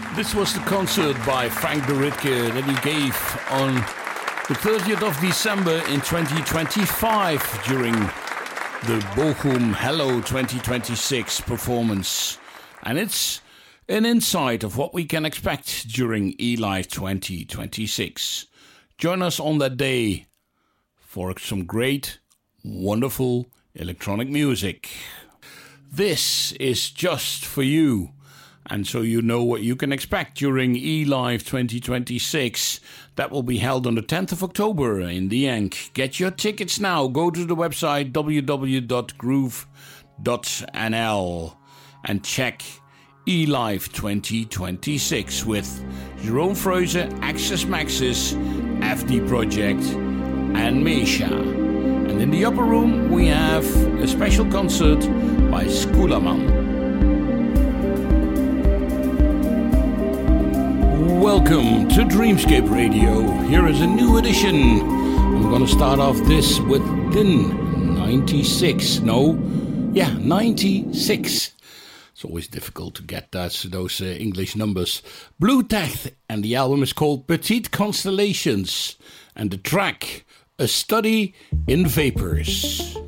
This was the concert by Frank de Ridke that he gave on the 30th of December in 2025 during the Bochum Hello 2026 performance. And it's an insight of what we can expect during eLive 2026. Join us on that day for some great, wonderful electronic music. This is just for you. And so you know what you can expect during eLive 2026. That will be held on the 10th of October in the Yank. Get your tickets now. Go to the website www.groove.nl and check eLive 2026 with Jerome Freuze, Axis Maxis, FD Project and Mesha. And in the upper room we have a special concert by Skulaman. Welcome to Dreamscape Radio. Here is a new edition. I'm going to start off this with DIN 96. 96. It's always difficult to get those English numbers. Blue Tech, and the album is called Petite Constellations. And the track, A Study in Vapors.